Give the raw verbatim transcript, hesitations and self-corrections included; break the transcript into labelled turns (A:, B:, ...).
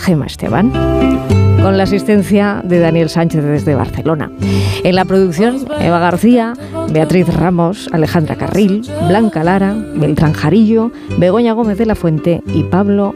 A: Gema Esteban, con la asistencia de Daniel Sánchez desde Barcelona. En la producción, Eva García, Beatriz Ramos, Alejandra Carril, Blanca Lara, Beltrán Jarillo, Begoña Gómez de la Fuente y Pablo